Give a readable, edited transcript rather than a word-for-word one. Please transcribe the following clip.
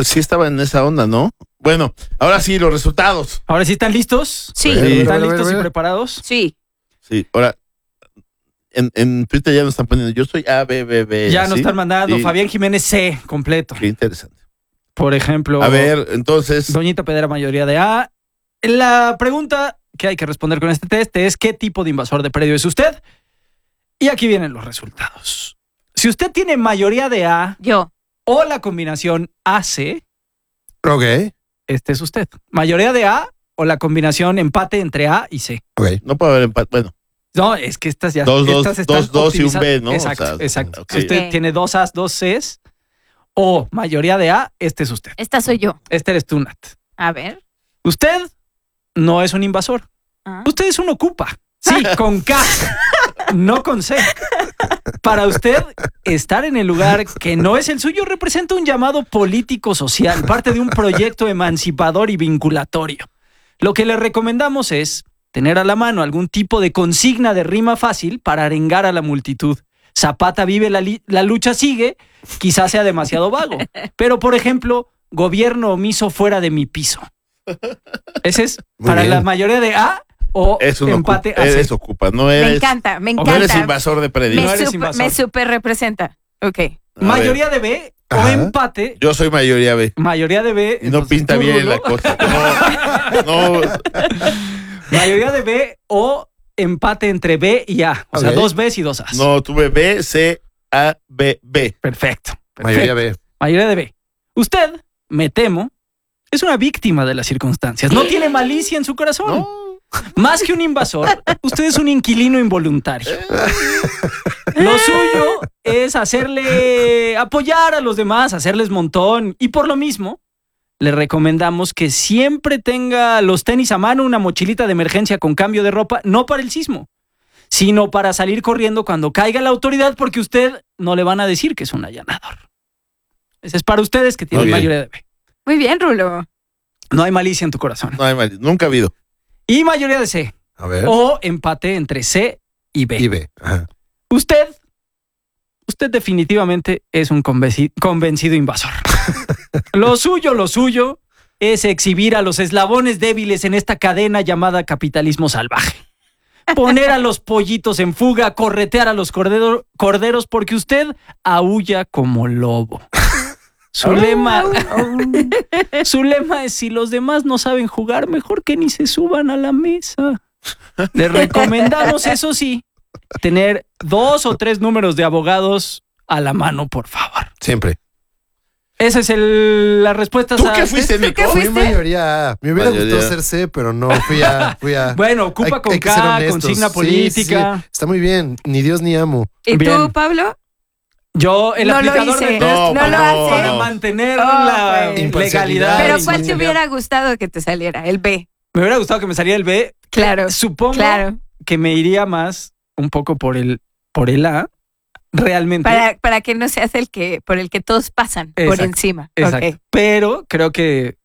Pues sí estaba en esa onda, ¿no? Bueno, ahora sí, los resultados. ¿Ahora sí están listos? Sí. ¿Están listos y preparados? Sí. Sí, ahora, en Twitter ya nos están poniendo, yo soy ABBB. Ya ¿sí? nos están mandando Fabián Jiménez C, completo. Qué interesante. Por ejemplo. A ver, entonces. Doñita Pedra, mayoría de A. La pregunta que hay que responder con este test es: ¿qué tipo de invasor de predio es usted? Y aquí vienen los resultados. Si usted tiene mayoría de A Yo. o la combinación AC, Ok. este es usted. Mayoría de A o la combinación empate entre A y C. Ok. No puede haber empate. Bueno, No, es que estas ya Dos, están dos y un B, ¿no? Exacto, O sea, exacto. ok. Si usted tiene dos A's, dos C's o mayoría de A, este es usted. Esta soy yo. Este eres tú, Nat. A ver. Usted no es un invasor. Ah. Usted es un ocupa. Sí, con K, no con C. Para usted, estar en el lugar que no es el suyo representa un llamado político-social, parte de un proyecto emancipador y vinculatorio. Lo que le recomendamos es tener a la mano algún tipo de consigna de rima fácil para arengar a la multitud. Zapata vive, la lucha sigue, quizás sea demasiado vago. Pero, por ejemplo, gobierno omiso fuera de mi piso. Ese es Muy para bien. la mayoría de A o es un empate ocupa, a C. eres ocupa, no eres. Me encanta, me No encanta. eres invasor de predio. No eres invasor. Me super representa. Ok. A Mayoría de B o Ajá. empate. Yo soy mayoría B. Mayoría de B. Y no entonces pinta tú, bien Rulo. la cosa. No. Mayoría de B o empate entre B y A. O sea, Ok. dos Bs y dos As. No, tuve B, C, A, B, B. Perfecto. Mayoría B. Mayoría de B. Usted, me temo, es una víctima de las circunstancias. No tiene malicia en su corazón. No. Más que un invasor, usted es un inquilino involuntario. Lo suyo es apoyar a los demás, hacerles montón. Y por lo mismo, le recomendamos que siempre tenga los tenis a mano, una mochilita de emergencia con cambio de ropa, no para el sismo, sino para salir corriendo cuando caiga la autoridad, porque usted no le van a decir que es un allanador. Ese es para ustedes que tienen Muy bien. mayoría de B. Muy bien, Rulo. No hay malicia en tu corazón. No hay mal, nunca ha habido. Y mayoría de C. A ver. O empate entre C y B. Y B. Ajá. Usted definitivamente es un convencido invasor. Lo suyo es exhibir a los eslabones débiles en esta cadena llamada capitalismo salvaje. Poner a los pollitos en fuga, corretear a los corderos porque usted aúlla como lobo. Su lema es: si los demás no saben jugar, mejor que ni se suban a la mesa. Les recomendamos, eso sí, tener 2 o 3 números de abogados a la mano, por favor. Siempre. Esa es las respuestas ¿Tú a... qué fuiste, ¿Tú qué Nico? Fui fuiste? mayoría A. Me hubiera Mayoría. gustado ser C, pero no. Fui a Bueno, ocupa con que ser K, honestos. consigna Sí, política. sí. Está muy bien. Ni Dios ni amo. ¿Y Bien. tú, Pablo? Yo, el No lo aplicador hice. de test No, No lo hace. para mantener Oh, la pues. legalidad. Pero sí, ¿cuál sí, te sí. hubiera gustado que te saliera? El B. Me hubiera gustado que me saliera el B. Claro. Supongo Claro. que me iría más un poco por el A. Realmente. Para que no seas el que por el que todos pasan por Exacto, encima. Exacto. Ok. Pero creo que